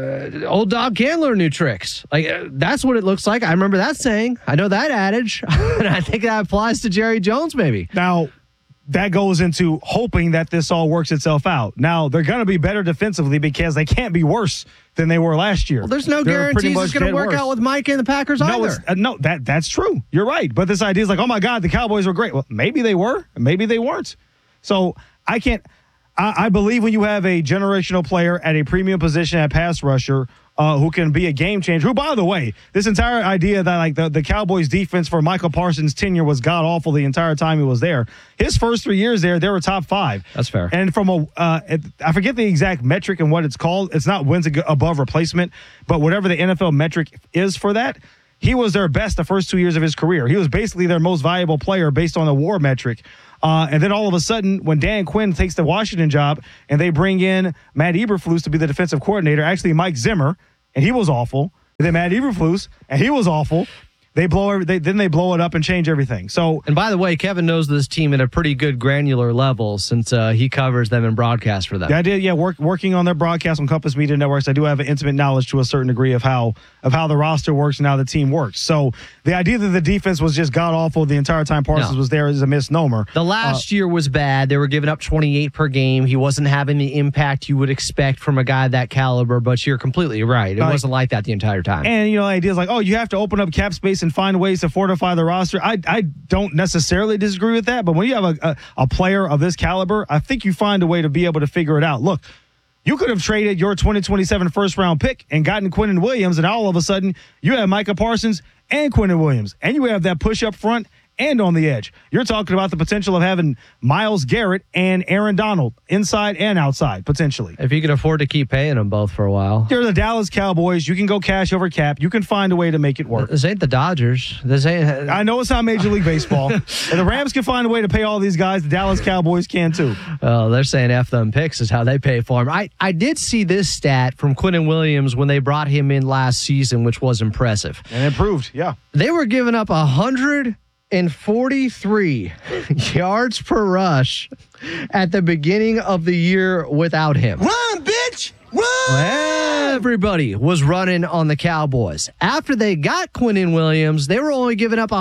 old dog can't learn new tricks. Like, that's what it looks like. I remember that saying. I know that adage. And I think that applies to Jerry Jones, maybe. Now, that goes into hoping that this all works itself out. Now, they're going to be better defensively because they can't be worse than they were last year. Well, there's no guarantees it's going to work out with Mike and the Packers either. No, that's true. You're right. But this idea is like, oh, my God, the Cowboys were great. Well, maybe they were. Maybe they weren't. So I can't. I believe when you have a generational player at a premium position at pass rusher who can be a game changer, who, by the way, this entire idea that like the Cowboys defense for Michael Parsons' tenure was god-awful the entire time he was there. His first 3 years there, they were top 5. That's fair. And from I forget the exact metric and what it's called. It's not wins above replacement, but whatever the NFL metric is for that, he was their best the first 2 years of his career. He was basically their most valuable player based on the WAR metric. And then all of a sudden, when Dan Quinn takes the Washington job and they bring in Matt Eberflus to be the defensive coordinator, actually Mike Zimmer, and he was awful. And then Matt Eberflus, and he was awful. They blow it up and change everything. So, and by the way, Kevin knows this team at a pretty good granular level since he covers them and broadcasts for them. Yeah, I did. Yeah, working on their broadcast on Compass Media Networks, I do have an intimate knowledge to a certain degree of how the roster works and how the team works. So the idea that the defense was just god awful the entire time Parsons was there is a misnomer. The last year was bad. They were giving up 28 per game. He wasn't having the impact you would expect from a guy that caliber. But you're completely right. It wasn't like that the entire time. And ideas like, oh, you have to open up cap space and find ways to fortify the roster. I don't necessarily disagree with that, but when you have a player of this caliber, I think you find a way to be able to figure it out. Look, you could have traded your 2027 first-round pick and gotten Quinnen Williams, and all of a sudden you have Micah Parsons and Quinnen Williams, and you have that push up front and on the edge. You're talking about the potential of having Myles Garrett and Aaron Donald inside and outside, potentially. If you can afford to keep paying them both for a while. You're the Dallas Cowboys. You can go cash over cap. You can find a way to make it work. This ain't the Dodgers. I know it's not Major League Baseball. And the Rams can find a way to pay all these guys. The Dallas Cowboys can too. Oh, they're saying F them picks is how they pay for them. I did see this stat from Quinnen Williams when they brought him in last season, which was impressive. And improved, yeah. They were giving up 143 yards per rush at the beginning of the year without him. Run, bitch! Run! Everybody was running on the Cowboys. After they got Quinnen Williams, they were only giving up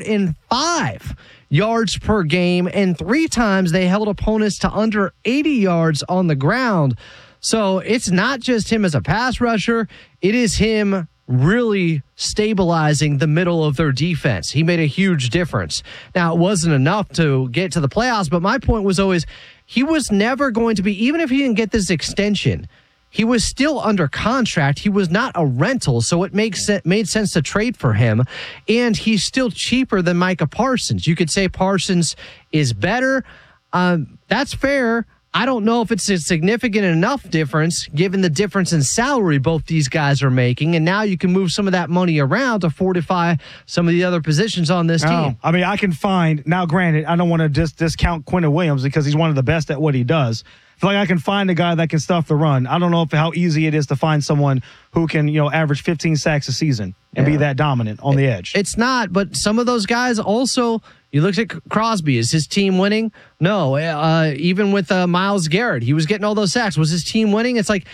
105 yards per game, and 3 times they held opponents to under 80 yards on the ground. So it's not just him as a pass rusher, it is him really stabilizing the middle of their defense. He made a huge difference. Now, it wasn't enough to get to the playoffs, but my point was always he was never going to be, even if he didn't get this extension, he was still under contract. He was not a rental, so it made sense to trade for him, and he's still cheaper than Micah Parsons. You could say Parsons is better. That's fair. I don't know if it's a significant enough difference given the difference in salary both these guys are making, and now you can move some of that money around to fortify some of the other positions on this team. I mean, I can find, now granted, I don't want to just discount Quinnen Williams because he's one of the best at what he does. I feel like I can find a guy that can stuff the run. I don't know how easy it is to find someone who can, average 15 sacks a season and be that dominant on the edge. It's not, but some of those guys also, you looked at Crosby. Is his team winning? No. Even with Myles Garrett, he was getting all those sacks. Was his team winning? It's like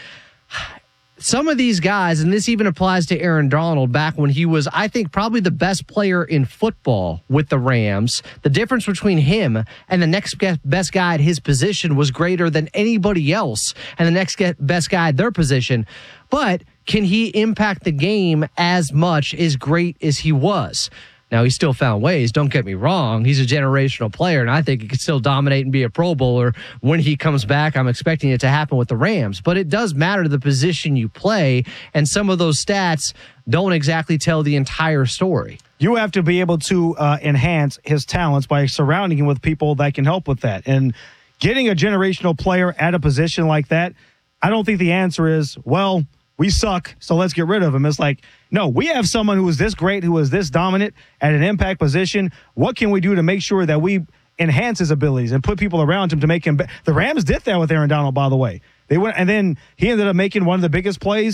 some of these guys, and this even applies to Aaron Donald back when he was, I think, probably the best player in football with the Rams. The difference between him and the next best guy at his position was greater than anybody else, and the next best guy at their position. But can he impact the game as much, as great as he was? Now, he still found ways. Don't get me wrong. He's a generational player, and I think he could still dominate and be a Pro Bowler when he comes back. I'm expecting it to happen with the Rams. But it does matter the position you play, and some of those stats don't exactly tell the entire story. You have to be able to enhance his talents by surrounding him with people that can help with that. And getting a generational player at a position like that, I don't think the answer is, well, we suck, so let's get rid of him. It's like, no, we have someone who is this great, who is this dominant at an impact position. What can we do to make sure that we enhance his abilities and put people around him to make him better? The Rams did that with Aaron Donald, by the way. They went, and then he ended up making one of the biggest plays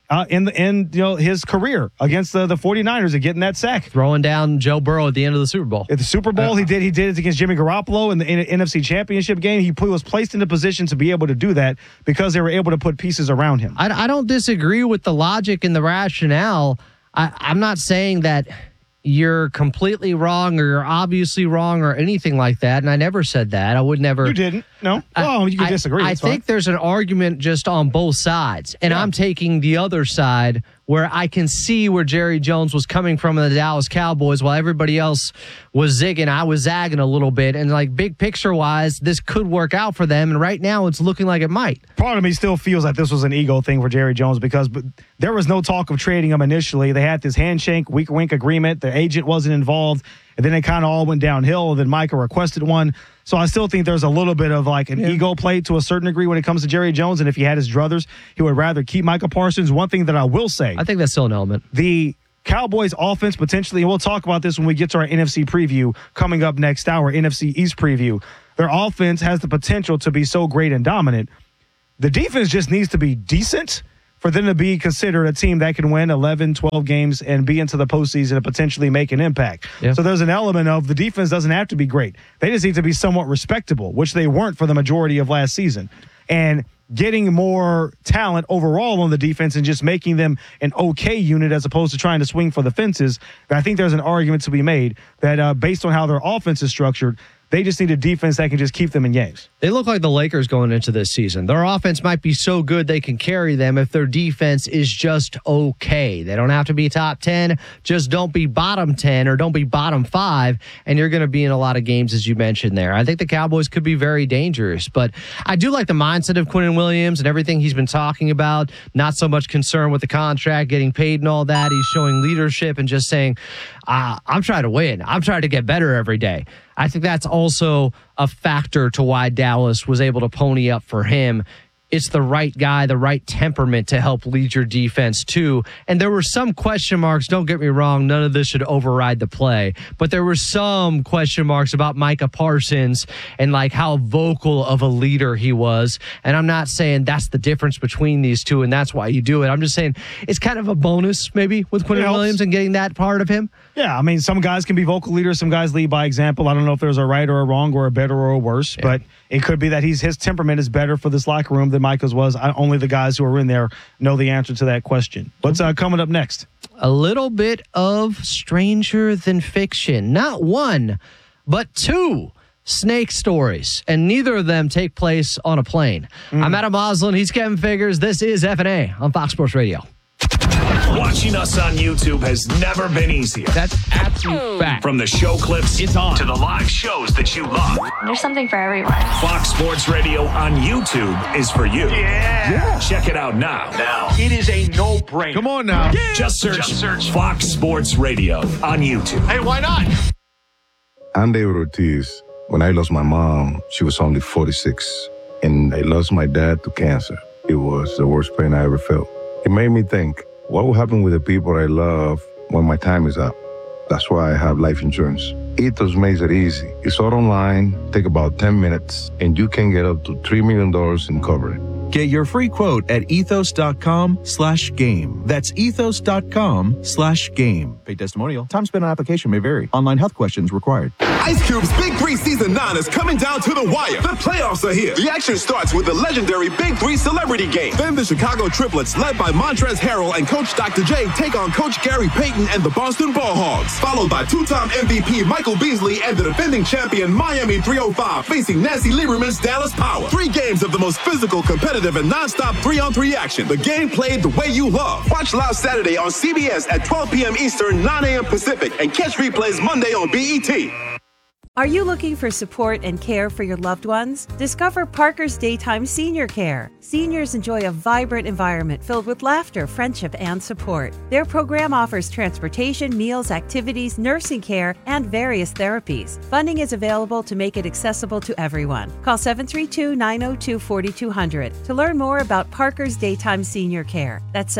in his career against the 49ers and getting that sack. Throwing down Joe Burrow at the end of the Super Bowl. At the Super Bowl, he did it against Jimmy Garoppolo in the NFC Championship game. He was placed in a position to be able to do that because they were able to put pieces around him. I don't disagree with the logic and the rationale. I'm not saying that you're completely wrong or you're obviously wrong or anything like that. And I never said that. I would never. You didn't? No? Well, you can disagree. I think there's an argument just on both sides. And I'm taking the other side where I can see where Jerry Jones was coming from in the Dallas Cowboys while everybody else was zigging. I was zagging a little bit. And like big picture wise, this could work out for them. And right now it's looking like it might. Part of me still feels like this was an ego thing for Jerry Jones because there was no talk of trading him initially. They had this handshake, wink agreement. The agent wasn't involved. And then it kind of all went downhill. And then Micah requested one. So I still think there's a little bit of like an ego play to a certain degree when it comes to Jerry Jones. And if he had his druthers, he would rather keep Micah Parsons. One thing that I will say. I think that's still an element. The Cowboys offense potentially, and we'll talk about this when we get to our NFC preview coming up next hour, NFC East preview. Their offense has the potential to be so great and dominant. The defense just needs to be decent for them to be considered a team that can win 11, 12 games and be into the postseason and potentially make an impact. Yeah. So there's an element of the defense doesn't have to be great. They just need to be somewhat respectable, which they weren't for the majority of last season. And getting more talent overall on the defense and just making them an okay unit as opposed to trying to swing for the fences, I think there's an argument to be made that based on how their offense is structured, they just need a defense that can just keep them in games. They look like the Lakers going into this season. Their offense might be so good they can carry them if their defense is just okay. They don't have to be top 10. Just don't be bottom 10 or don't be bottom 5, and you're going to be in a lot of games, as you mentioned there. I think the Cowboys could be very dangerous, but I do like the mindset of Quinnen Williams and everything he's been talking about. Not so much concern with the contract, getting paid and all that. He's showing leadership and just saying, I'm trying to win. I'm trying to get better every day. I think that's also a factor to why Dallas was able to pony up for him. It's the right guy, the right temperament to help lead your defense too. And there were some question marks. Don't get me wrong. None of this should override the play. But there were some question marks about Micah Parsons and like how vocal of a leader he was. And I'm not saying that's the difference between these two and that's why you do it. I'm just saying it's kind of a bonus maybe with Quinnen Williams and getting that part of him. Yeah, I mean, some guys can be vocal leaders. Some guys lead by example. I don't know if there's a right or a wrong or a better or a worse, but it could be that his temperament is better for this locker room than Micah's was. Only the guys who are in there know the answer to that question. What's coming up next? A little bit of Stranger Than Fiction. Not one, but two snake stories, and neither of them take place on a plane. I'm Adam Moslin. He's Kevin Figures. This is F&A on Fox Sports Radio. Watching us on YouTube has never been easier. That's absolute fact. From the show clips it's on to the live shows that you love. There's something for everyone. Fox Sports Radio on YouTube is for you. Yeah. Check it out now. It is a no-brainer. Come on now. Yeah. Just search Fox Sports Radio on YouTube. Hey, why not? I'm David Ortiz. When I lost my mom, she was only 46. And I lost my dad to cancer. It was the worst pain I ever felt. It made me think, what will happen with the people I love when my time is up? That's why I have life insurance. Ethos makes it easy. It's all online, take about 10 minutes, and you can get up to $3 million in coverage. Get your free quote at ethos.com/game. That's ethos.com/game. Paid testimonial. Time spent on application may vary. Online health questions required. Ice Cube's Big 3 Season 9 is coming down to the wire. The playoffs are here. The action starts with the legendary Big 3 Celebrity Game. Then the Chicago Triplets, led by Montrezl Harrell and Coach Dr. J, take on Coach Gary Payton and the Boston Ball Hogs. Followed by two-time MVP Michael Beasley and the defending champion Miami 305 facing Nancy Lieberman's Dallas Power. 3 games of the most physical, competitive, and non-stop 3-on-3 action. The game played the way you love. Watch live Saturday on CBS at 12 p.m. Eastern, 9 a.m. Pacific, and catch replays Monday on BET. Are you looking for support and care for your loved ones? Discover Parker's Daytime Senior Care. Seniors enjoy a vibrant environment filled with laughter, friendship, and support. Their program offers transportation, meals, activities, nursing care, and various therapies. Funding is available to make it accessible to everyone. Call 732-902-4200 to learn more about Parker's Daytime Senior Care. That's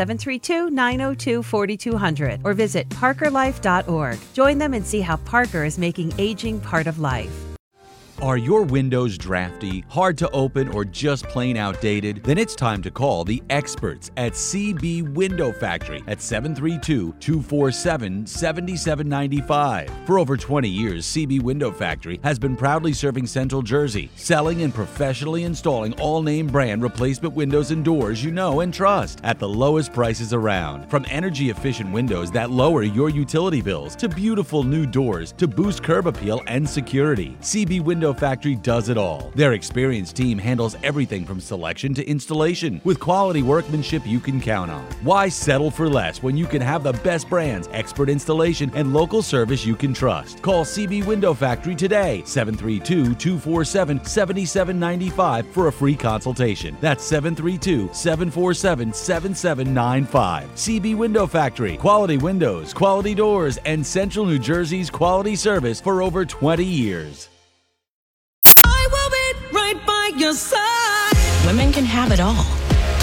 732-902-4200 or visit parkerlife.org. Join them and see how Parker is making aging part of life. Are your windows drafty, hard to open, or just plain outdated? Then it's time to call the experts at CB Window Factory at 732-247-7795. For over 20 years, CB Window Factory has been proudly serving Central Jersey, selling and professionally installing all name brand replacement windows and doors you know and trust at the lowest prices around. From energy efficient windows that lower your utility bills to beautiful new doors to boost curb appeal and security, CB Window Factory does it all. Their experienced team handles everything from selection to installation with quality workmanship you can count on. Why settle for less when you can have the best brands, expert installation, and local service you can trust? Call CB Window Factory today, 732-247-7795 for a free consultation. That's 732-747-7795. CB Window Factory. Quality windows, quality doors, and Central New Jersey's quality service for over 20 years. I will be right by your side. Women can have it all,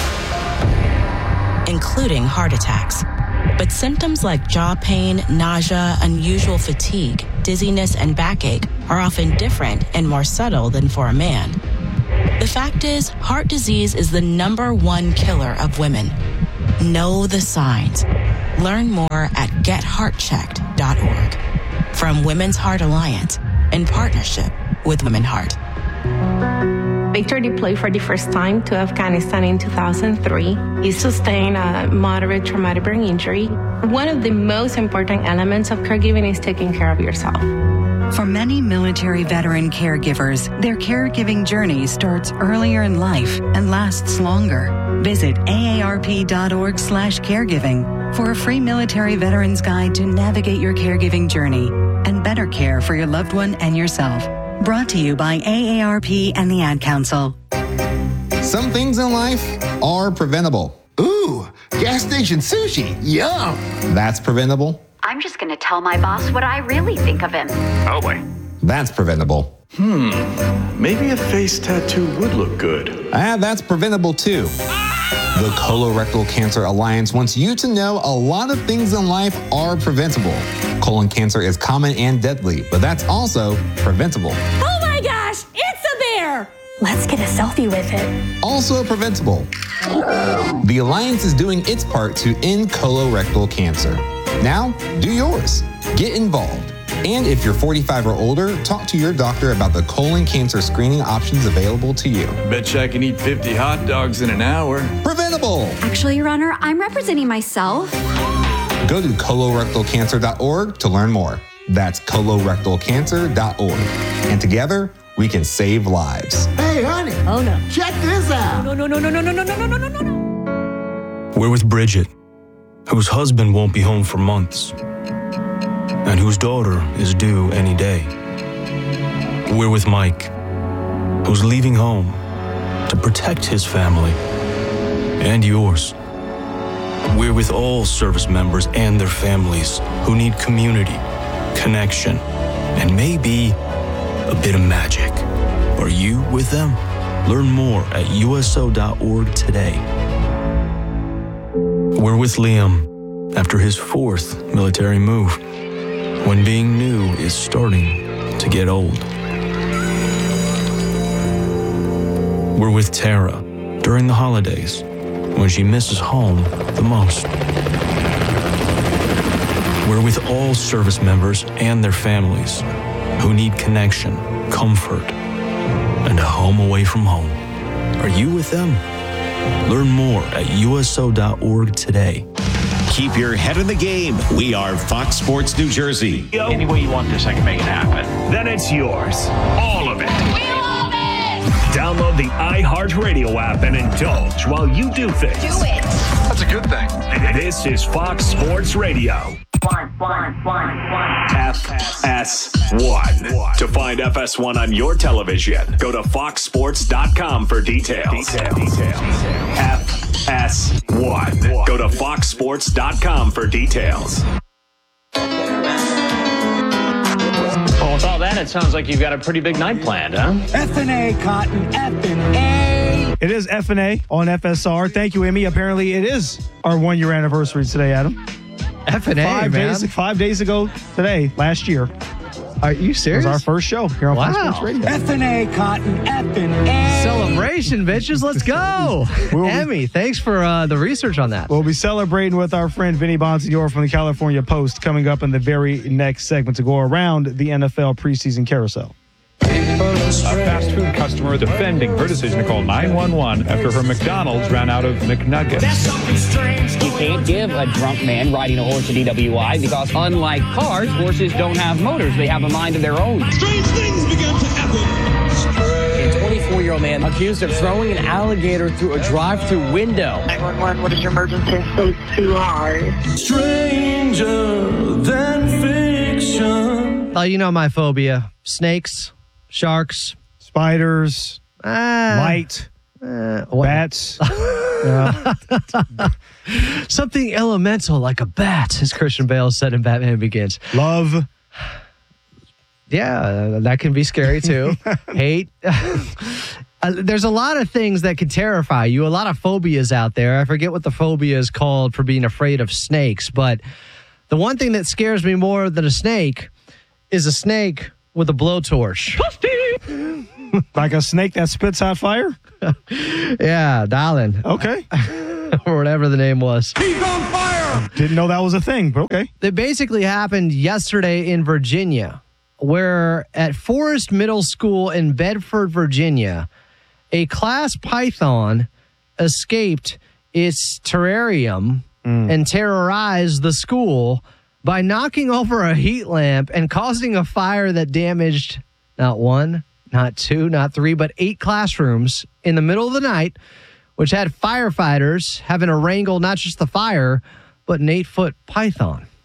including heart attacks. But symptoms like jaw pain, nausea, unusual fatigue, dizziness, and backache are often different and more subtle than for a man. The fact is, heart disease is the #1 killer of women. Know the signs. Learn more at getheartchecked.org. From Women's Heart Alliance in partnership with Women Heart. Victor deployed for the first time to Afghanistan in 2003. He sustained a moderate traumatic brain injury. One of the most important elements of caregiving is taking care of yourself. For many military veteran caregivers, their caregiving journey starts earlier in life and lasts longer. Visit aarp.org/caregiving for a free military veterans guide to navigate your caregiving journey and better care for your loved one and yourself. Brought to you by AARP and the Ad Council. Some things in life are preventable. Ooh, gas station sushi. Yum. That's preventable. I'm just going to tell my boss what I really think of him. Oh, boy. That's preventable. Maybe a face tattoo would look good. That's preventable too. The Colorectal Cancer Alliance wants you to know a lot of things in life are preventable. Colon cancer is common and deadly, but that's also preventable. Oh my gosh, it's a bear! Let's get a selfie with it. Also preventable. The Alliance is doing its part to end colorectal cancer. Now, do yours. Get involved. And if you're 45 or older, talk to your doctor about the colon cancer screening options available to you. Betcha I can eat 50 hot dogs in an hour. Preventable! Actually, Your Honor, I'm representing myself. Go to colorectalcancer.org to learn more. That's colorectalcancer.org. And together, we can save lives. Hey, honey. Oh, no. Check this out. No. We're with Bridget, whose husband won't be home for months, and whose daughter is due any day. We're with Mike, who's leaving home to protect his family and yours. We're with all service members and their families who need community, connection, and maybe a bit of magic. Are you with them? Learn more at USO.org today. We're with Liam after his 4th military move, when being new is starting to get old. We're with Tara during the holidays, when she misses home the most. We're with all service members and their families who need connection, comfort, and a home away from home. Are you with them? Learn more at USO.org today. Keep your head in the game. We are Fox Sports New Jersey. Any way you want this, I can make it happen. Then it's yours. All of it. We love it! Download the iHeartRadio app and indulge while you do things. Do it. That's a good thing. This is Fox Sports Radio. FS1. To find FS1 on your television, go to foxsports.com for details. FS1. Go to foxsports.com for details. Well, with all that, it sounds like you've got a pretty big night planned, huh? F&A, Cotton. F&A. It is F&A on FSR. Thank you, Emmy. Apparently, it is our 1-year anniversary today, Adam. F&A, man. 5 days ago today, last year. Are you serious? It was our first show here on Fox Sports Radio. F&A, Cotton, F&A. Celebration, bitches. Let's go. Emmy, thanks for the research on that. We'll be celebrating with our friend Vinny Bonsignore from the California Post coming up in the very next segment to go around the NFL preseason carousel. A fast food customer defending her decision to call 911 after her McDonald's ran out of McNuggets. You can't give a drunk man riding a horse a DWI because, unlike cars, horses don't have motors. They have a mind of their own. Strange things began to happen. A 24-year-old man accused of throwing an alligator through a drive-through window. 911, what is your emergency? It's too hard. Stranger than fiction. You know my phobia. Snakes, sharks, spiders, light, bats. Something elemental like a bat, as Christian Bale said in Batman Begins. Love. Yeah, that can be scary too. Hate. There's a lot of things that can terrify you, a lot of phobias out there. I forget what the phobia is called for being afraid of snakes, but the one thing that scares me more than a snake is a snake with a blowtorch. Like a snake that spits hot fire? Yeah, darling. Okay. Or whatever the name was. He's on fire! Didn't know that was a thing, but okay. It basically happened yesterday in Virginia, where at Forest Middle School in Bedford, Virginia, a class python escaped its terrarium and terrorized the school by knocking over a heat lamp and causing a fire that damaged not one, not two, not three, but 8 classrooms in the middle of the night, which had firefighters having to wrangle not just the fire, but an 8-foot python.